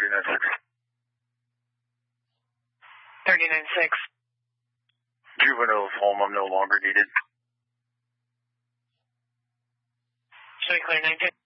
39.6. 39.6. Juvenile's home, I'm no longer needed. Showing clear 19.